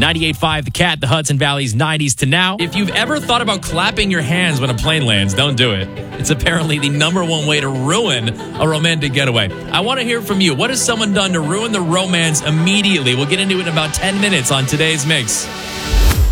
98.5 The Cat, the Hudson Valley's 90s to now. If you've ever thought about clapping your hands when a plane lands, don't do it. It's apparently the number one way to ruin a romantic getaway. I want to hear from you. What has someone done to ruin the romance immediately? We'll get into it in about 10 minutes on today's Mix.